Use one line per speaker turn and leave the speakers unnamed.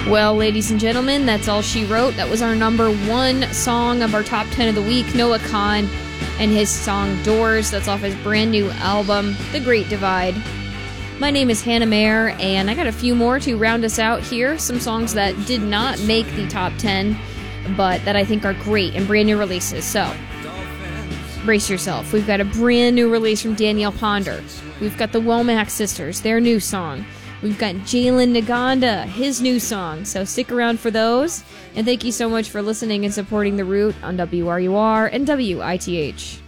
Well, ladies and gentlemen, that's all she wrote. That was our number 1 song of our top 10 of the week. Noah Kahan and his song Doors. That's off his brand new album, The Great Divide. My name is Hannah Mayer, and I got a few more to round us out here. Some songs that did not make the top 10, but that I think are great and brand new releases. So, brace yourself. We've got a brand new release from Danielle Ponder. We've got the Womack Sisters, their new song. We've got Jalen Naganda, his new song. So stick around for those. And thank you so much for listening and supporting The Root on WRUR and WITH.